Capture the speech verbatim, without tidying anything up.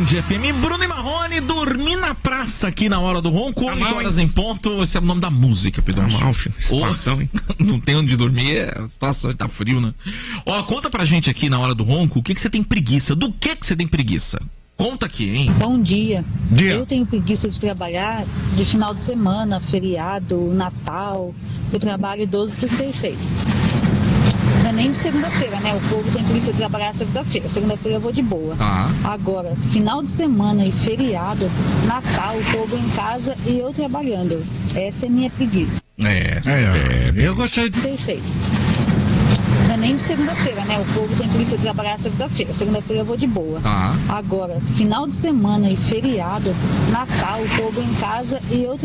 F M, Bruno e Marrone, dormir na praça aqui na hora do ronco, Tá oito mal, horas em ponto, esse é o nome da música, Pedro. Tá mal, filho. Situação, hein? Não tem onde dormir, é, a situação tá frio, né? Ó, conta pra gente aqui na hora do ronco, o que que você tem preguiça? Do que que você tem preguiça? Conta aqui, hein? Bom dia. Dia. Eu tenho preguiça de trabalhar de final de semana, feriado, Natal. Eu trabalho doze por trinta e seis. Não é nem de segunda-feira, né? O povo tem preguiça de trabalhar segunda-feira. Segunda-feira eu vou de boa. Ah. Agora, final de semana e feriado, Natal, o povo em casa e eu trabalhando. Essa é minha preguiça. É, É, eu gostei. trinta e seis. Não é nem de segunda-feira, né? O povo tem preguiça de trabalhar segunda-feira. Segunda-feira eu vou de boa. Ah. Agora, final de semana e feriado, Natal, o povo em casa e eu trabalhando.